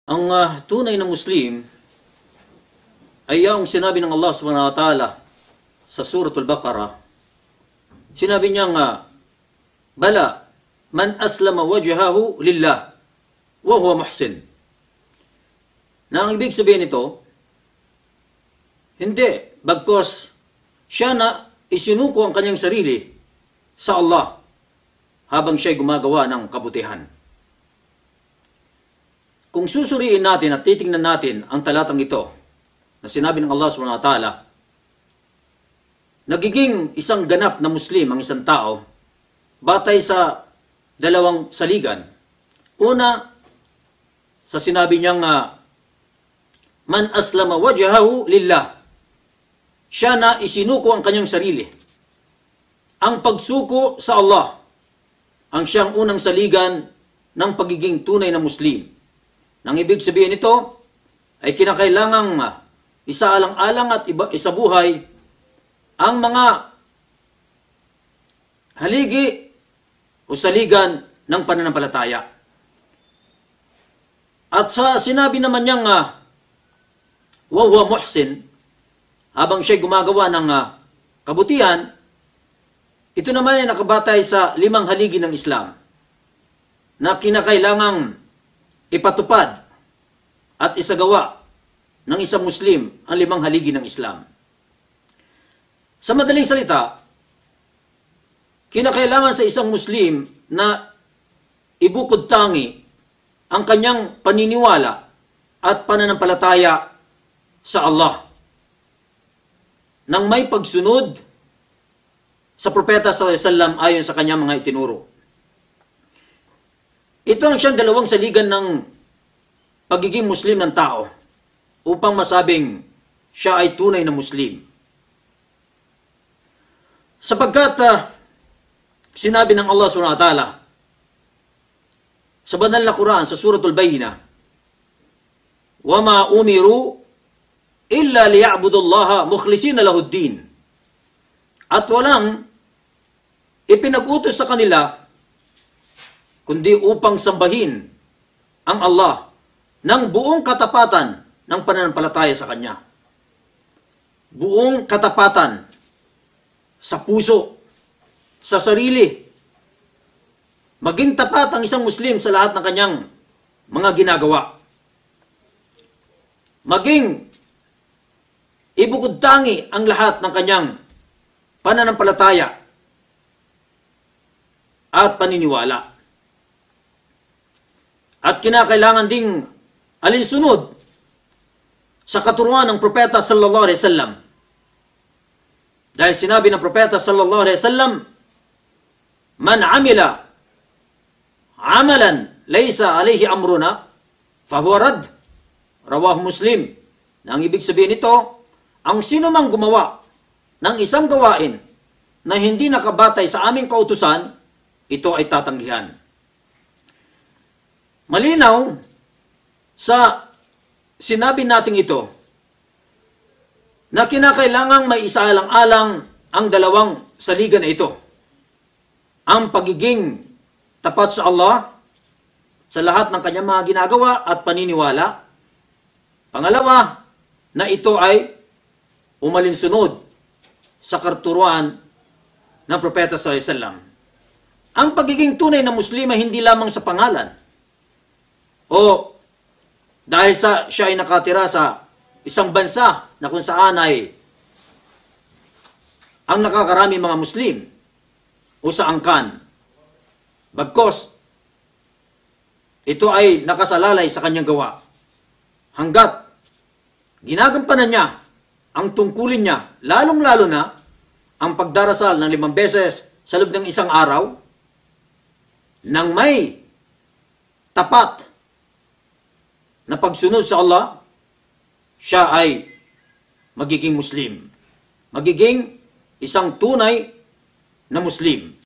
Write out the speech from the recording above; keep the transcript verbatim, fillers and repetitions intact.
Ang uh, tunay na Muslim ay yung sinabi ng Allah subhanahu wa ta'ala sa Suratul Baqarah. Sinabi niya nga, Bala, man aslama wajhahu lillah, wa huwa muhsin. Na ang ibig sabihin nito, hindi, bagkos siya na isinuko ang kanyang sarili sa Allah habang siya'y gumagawa ng kabutihan. Kung susuriin natin at titingnan natin ang talatang ito na sinabi ng Allah subhanahu wa ta'ala, nagiging isang ganap na Muslim ang isang tao batay sa dalawang saligan. Una, sa sinabi niyang uh, man aslama wajhahu lillah, siya na isinuko ang kanyang sarili. Ang pagsuko sa Allah ang siyang unang saligan ng pagiging tunay na Muslim. Nang ibig sabihin nito ay kinakailangang isaalang-alang at iba, isabuhay ang mga haligi o saligan ng pananampalataya. At sa sinabi naman niyang uh, wa huwa muhsin, habang siya'y gumagawa ng uh, kabutihan, ito naman ay nakabatay sa limang haligi ng Islam na kinakailangang ipatupad at isagawa ng isang Muslim ang limang haligi ng Islam. Sa madaling salita, kinakailangan sa isang Muslim na ibukod tangi ang kanyang paniniwala at pananampalataya sa Allah nang may pagsunod sa Propeta sallallahu alaihi wasallam ayon sa kanyang mga itinuro. Ito ang siyang dalawang saligan ng pagiging Muslim ng tao upang masabing siya ay tunay na Muslim. Sapagkat uh, sinabi ng Allah subhanahu wa ta'ala sa banal na Quran sa Suratul Bayyinah, وَمَا أُمِرُوا إِلَّا لِيَعْبُدُوا اللَّهَ مُخْلِصِينَ لَهُ الدِّينَ. At walang ipinag-utos sa kanila kundi upang sambahin ang Allah ng buong katapatan ng pananampalataya sa Kanya. Buong katapatan sa puso, sa sarili. Maging tapat ang isang Muslim sa lahat ng kanyang mga ginagawa. Maging ibukod tangi ang lahat ng kanyang pananampalataya at paniniwala. At kinakailangan ding alinsunod sa katuruan ng Propeta sallallahu alaihi wasallam. Dahil sinabi ng Propeta sallallahu alaihi wasallam, man amila amalan laysa alayhi amruna fahuwa rad. Rawahu Muslim. Na ang ibig sabihin nito, ang sino mang gumawa ng isang gawain na hindi nakabatay sa aming kautusan, ito ay tatanggihan. Malinaw sa sinabi nating ito na kinakailangang may isaalang-alang ang dalawang saligan na ito. Ang pagiging tapat sa Allah sa lahat ng kanyang mga ginagawa at paniniwala. Pangalawa, na ito ay umalinsunod sa katuruan ng Propeta sallallahu alaihi wasallam. Ang pagiging tunay na Muslim ay hindi lamang sa pangalan o dahil sa siya ay nakatira sa isang bansa na kung saan ay ang nakakarami mga Muslim o sa angkan. Bagkos, ito ay nakasalalay sa kanyang gawa. Hanggat ginagampanan niya ang tungkulin niya, lalong-lalo na ang pagdarasal ng limang beses sa loob ng isang araw, nang may tapat na pagsunod sa Allah, siya ay magiging Muslim. Magiging isang tunay na Muslim.